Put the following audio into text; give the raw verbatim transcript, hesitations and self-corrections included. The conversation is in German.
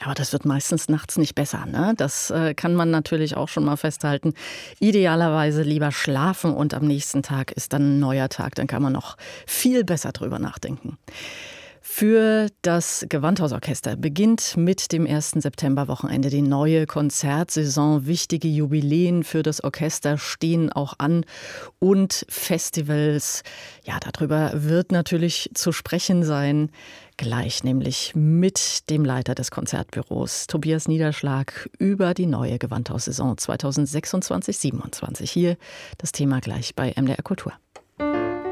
Aber das wird meistens nachts nicht besser, ne? Das äh, kann man natürlich auch schon mal festhalten. Idealerweise lieber schlafen und am nächsten Tag ist dann ein neuer Tag. Dann kann man noch viel besser drüber nachdenken. Für das Gewandhausorchester beginnt mit dem ersten Septemberwochenende die neue Konzertsaison. Wichtige Jubiläen für das Orchester stehen auch an und Festivals. Ja, darüber wird natürlich zu sprechen sein. Gleich nämlich mit dem Leiter des Konzertbüros, Tobias Niederschlag, über die neue Gewandhaussaison zweitausendsechsundzwanzig siebenundzwanzig. Hier das Thema gleich bei M D R Kultur.